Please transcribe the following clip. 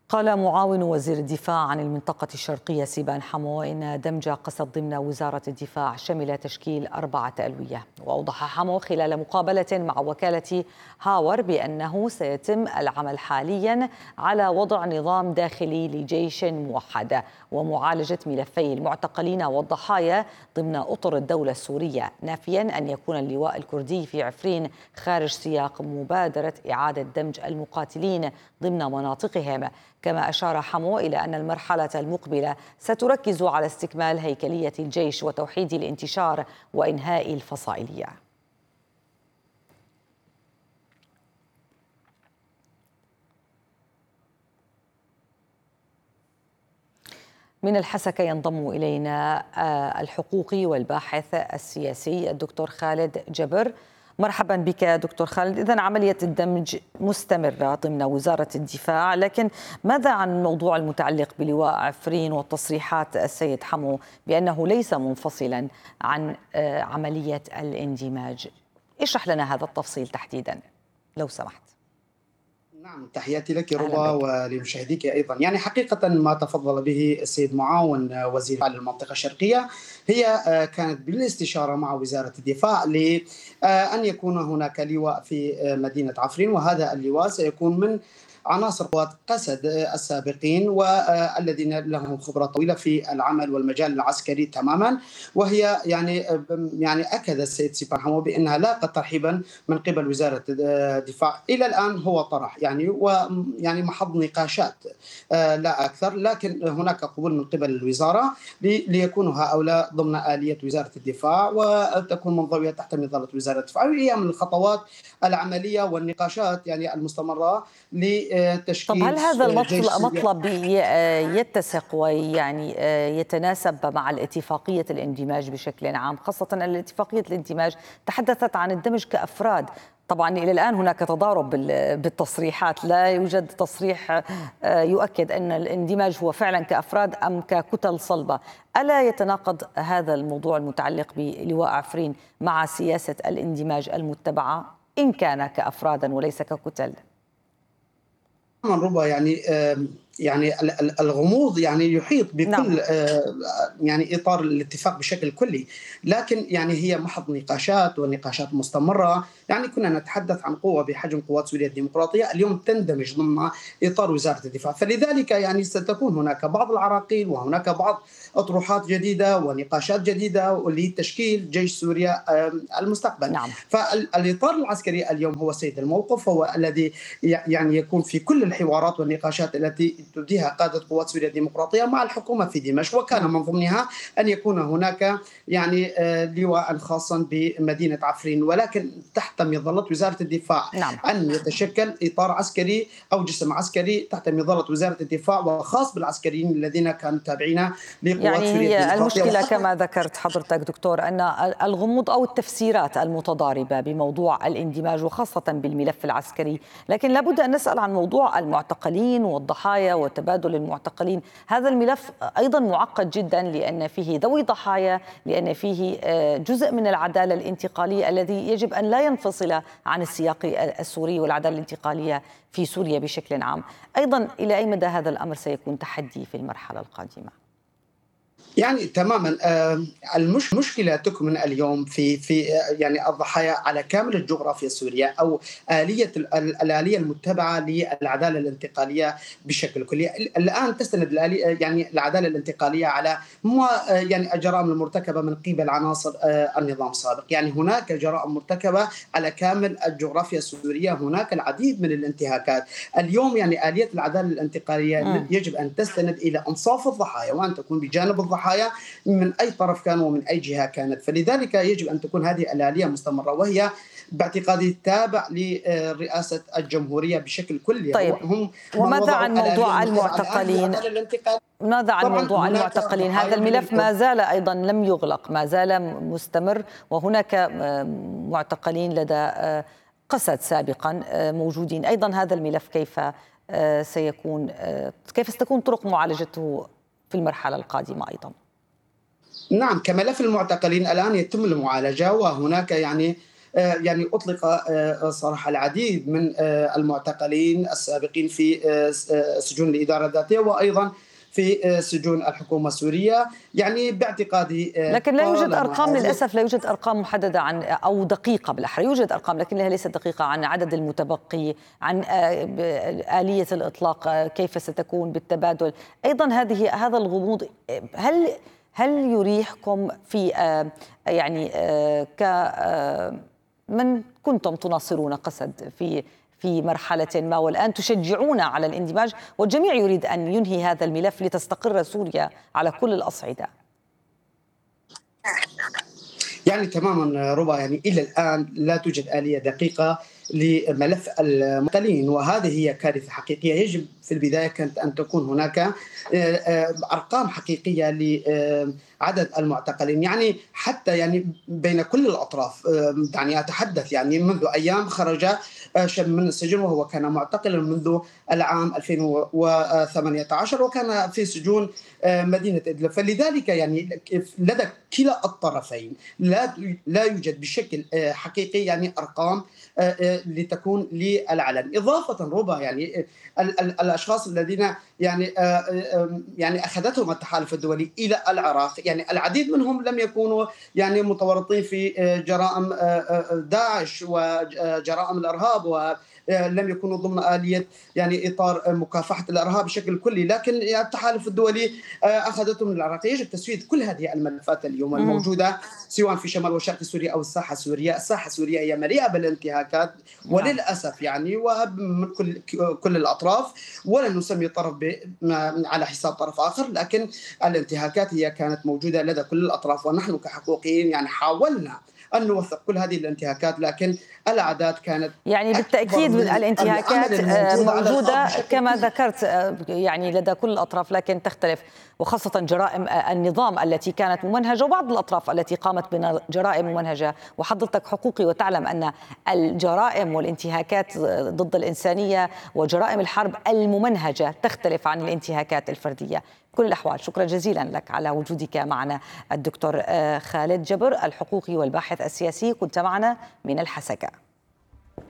قال معاون وزير الدفاع عن المنطقة الشرقية سيبان حمو إن دمج قسد ضمن وزارة الدفاع شمل تشكيل 4 ألوية. وأوضح حمو خلال مقابلة مع وكالة هاور بأنه سيتم العمل حاليا على وضع نظام داخلي لجيش موحد ومعالجة ملفي المعتقلين والضحايا ضمن أطر الدولة السورية، نافيا أن يكون اللواء الكردي في عفرين خارج سياق مبادرة إعادة دمج المقاتلين ضمن مناطقهم. كما أشار حمو إلى أن المرحلة المقبلة ستركز على استكمال هيكلية الجيش وتوحيد الانتشار وإنهاء الفصائلية. من الحسكة ينضم إلينا الحقوقي والباحث السياسي الدكتور خالد جبر. مرحبا بك دكتور خالد. إذن عملية الدمج مستمرة ضمن وزارة الدفاع، لكن ماذا عن الموضوع المتعلق بلواء عفرين وتصريحات السيد حمو بأنه ليس منفصلا عن عملية الاندماج؟ اشرح لنا هذا التفصيل تحديدا لو سمحت. نعم، تحياتي لك ربا ولمشاهديك أيضا. يعني حقيقة ما تفضل به السيد معاون وزير المنطقة الشرقية هي كانت بالاستشارة مع وزارة الدفاع لأن يكون هناك لواء في مدينة عفرين، وهذا اللواء سيكون من عناصر قوات قسد السابقين والذين لهم خبرة طويلة في العمل والمجال العسكري تماما. وهي يعني أكد السيد سيبان حمو بأنها لاقت ترحيبا من قبل وزارة الدفاع. إلى الآن هو طرح ويعني محض نقاشات لا أكثر، لكن هناك قبول من قبل الوزارة ليكونوا هؤلاء ضمن آلية وزارة الدفاع وتكون منضوية تحت مظلة وزارة الدفاع. وهي من الخطوات العملية والنقاشات يعني المستمرة لتشكيل. طب هل هذا المطلب يتسق ويعني يتناسب مع الاتفاقية الاندماج بشكل عام، خاصة أن الاتفاقية الاندماج تحدثت عن الدمج كأفراد؟ طبعا إلى الآن هناك تضارب بالتصريحات، لا يوجد تصريح يؤكد أن الاندماج هو فعلا كأفراد أم ككتل صلبة. ألا يتناقض هذا الموضوع المتعلق بلواء عفرين مع سياسة الاندماج المتبعة إن كان كأفرادا وليس ككتل؟ ربما يعني الغموض يعني يحيط بكل يعني إطار الاتفاق بشكل كلي، لكن يعني هي محض نقاشات ونقاشات مستمرة. يعني كنا نتحدث عن قوة بحجم قوات سوريا الديمقراطية اليوم تندمج ضمن إطار وزارة الدفاع، فلذلك يعني ستكون هناك بعض العراقيل وهناك بعض أطروحات جديدة ونقاشات جديدة لتشكيل جيش سوريا المستقبل. فالإطار العسكري اليوم هو سيد الموقف، هو الذي يعني يكون في كل الحوارات والنقاشات التي تديها قادة قوات سوريا الديمقراطية مع الحكومة في دمشق، وكان من ضمنها أن يكون هناك يعني لواء خاصا بمدينة عفرين، ولكن تحت مظلة وزارة الدفاع. أن يتشكل إطار عسكري أو جسم عسكري تحت مظلة وزارة الدفاع وخاص بالعسكريين الذين كانوا تابعين لقوات سوريا الديمقراطية. يعني المشكلة كما ذكرت حضرتك دكتور أن الغموض أو التفسيرات المتضاربة بموضوع الاندماج وخاصة بالملف العسكري، لكن لابد أن نسأل عن موضوع المعتقلين والضحايا وتبادل المعتقلين. هذا الملف أيضا معقد جدا لأن فيه ذوي ضحايا، لأن فيه جزء من العدالة الانتقالية الذي يجب أن لا ينفصل عن السياق السوري والعدالة الانتقالية في سوريا بشكل عام. أيضا إلى أي مدى هذا الأمر سيكون تحدي في المرحلة القادمة؟ يعني تماما المشكله تكمن اليوم في يعني الضحايا على كامل الجغرافيا السوريه او الاليه المتبعه للعداله الانتقاليه بشكل كلي. الان تستند يعني العداله الانتقاليه على يعني الجرائم المرتكبه من قبل عناصر النظام السابق. يعني هناك جرائم مرتكبه على كامل الجغرافيا السوريه، هناك العديد من الانتهاكات. اليوم يعني اليه العداله الانتقاليه يجب ان تستند الى انصاف الضحايا وان تكون بجانب الضحايا من أي طرف كان ومن أي جهة كانت. فلذلك يجب أن تكون هذه الآلية مستمرة، وهي باعتقادي تابع لرئاسة الجمهورية بشكل كلي. طيب، وماذا عن موضوع المعتقلين؟ ماذا عن موضوع المعتقلين؟ هذا الملف ما زال أيضا لم يغلق، ما زال مستمر، وهناك معتقلين لدى قسد سابقا موجودين أيضا. هذا الملف كيف ستكون طرق معالجته في المرحلة القادمة أيضا؟ نعم، كملف المعتقلين الآن يتم المعالجة، وهناك يعني يعني أطلق صراحة العديد من المعتقلين السابقين في سجون الإدارة الذاتية، وأيضا في سجون الحكومة السورية، يعني باعتقادي لكن لا يوجد طالما أرقام، هذه للأسف لا يوجد أرقام محددة عن، أو دقيقة بالأحرى، يوجد أرقام لكنها ليست دقيقة عن عدد المتبقي، عن آلية الإطلاق كيف ستكون بالتبادل. أيضا هذا الغموض هل يريحكم في يعني من كنتم تناصرون قسد في مرحلة ما، والآن تشجعون على الاندماج، والجميع يريد أن ينهي هذا الملف لتستقر سوريا على كل الأصعدة؟ يعني تماما ربا، يعني إلى الآن لا توجد آلية دقيقة لملف المعتقلين، وهذه هي كارثة حقيقية. يجب في البداية كانت أن تكون هناك أرقام حقيقية لعدد المعتقلين، يعني حتى يعني بين كل الأطراف. يعني أتحدث يعني منذ أيام خرج شاب من السجن وهو كان معتقلا منذ العام 2018، وكان في سجون مدينة إدلب. فلذلك يعني لدى كلا الطرفين لا يوجد بشكل حقيقي يعني أرقام لتكون للعلن. إضافة ربما يعني الأشخاص الذين يعني أخذتهم التحالف الدولي إلى العراق، يعني العديد منهم لم يكونوا يعني متورطين في جرائم داعش وجرائم الإرهاب، ولم يكونوا ضمن آلية يعني إطار مكافحة الإرهاب بشكل كلي، لكن التحالف الدولي أخذتهم للعراق. يجب تسوية كل هذه الملفات اليوم الموجودة سواء في شمال وشرق سوريا أو الساحة السورية. الساحة السورية هي مليئة بالانتهاكات وللأسف يعني، ومن كل الأطراف، ولا نسمي طرف على حساب طرف آخر، لكن الانتهاكات هي كانت موجودة لدى كل الأطراف. ونحن كحقوقيين يعني حاولنا أن نوثق كل هذه الانتهاكات، لكن الأعداد كانت يعني بالتأكيد الانتهاكات موجودة كما ذكرت يعني لدى كل الأطراف، لكن تختلف، وخاصة جرائم النظام التي كانت ممنهجة وبعض الأطراف التي قامت بجرائم ممنهجة. وحضرتك حقوقي وتعلم أن الجرائم والانتهاكات ضد الإنسانية وجرائم الحرب الممنهجة تختلف عن الانتهاكات الفردية. بكل الأحوال شكرا جزيلا لك على وجودك معنا الدكتور خالد جبر، الحقوقي والباحث السياسي، كنت معنا من الحسكة.